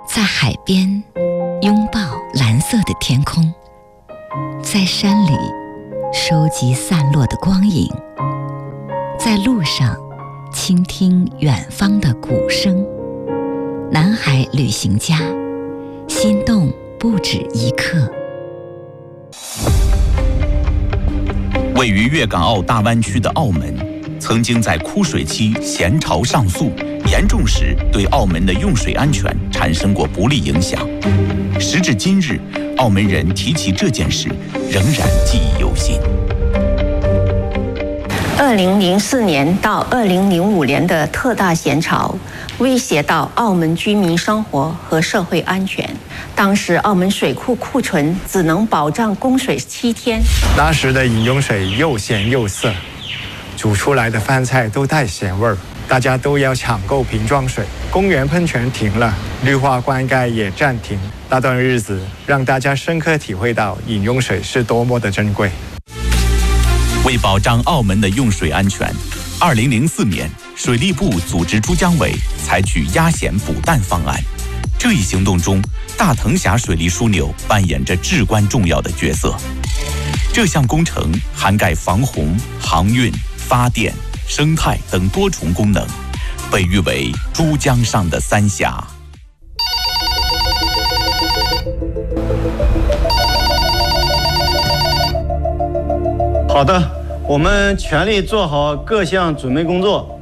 在海边拥抱蓝色的天空，在山里收集散落的光影，在路上倾听远方的鼓声。南海旅行家，心动不止一刻。 位于粤港澳大湾区的澳门，曾经在枯水期咸潮上溯，严重时对澳门的用水安全产生过不利影响。时至今日，澳门人提起这件事，仍然记忆犹新。 2004年到2005年的特大咸潮，威胁到澳门居民生活和社会安全。当时澳门水库库存只能保障供水7天。 那时的饮用水又咸又涩，煮出来的饭菜都带咸味儿，大家都要抢购瓶装水，公园喷泉停了，绿化灌溉也暂停。那段日子让大家深刻体会到饮用水是多么的珍贵。 为保障澳门的用水安全，2004年，水利部组织珠江委采取压咸补淡方案。这一行动中，大藤峡水利枢纽扮演着至关重要的角色。这项工程涵盖防洪、航运、发电、生态等多重功能，被誉为珠江上的三峡。 好的，我们全力做好各项准备工作，